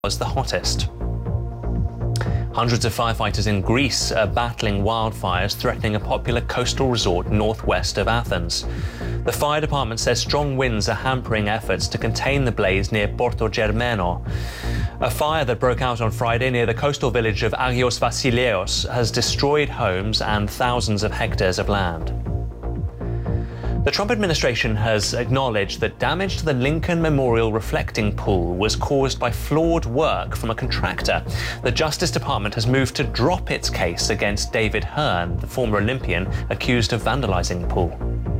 was the hottest. Hundreds of firefighters in Greece are battling wildfires threatening a popular coastal resort northwest of Athens. The fire department says strong winds are hampering efforts to contain the blaze near Porto Germano. A fire that broke out on Friday near the coastal village of Agios Vasilios has destroyed homes and thousands of hectares of land. The Trump administration has acknowledged that damage to the Lincoln Memorial reflecting pool was caused by flawed work from a contractor. The Justice Department has moved to drop its case against David Hearn, the former Olympian accused of vandalizing the pool.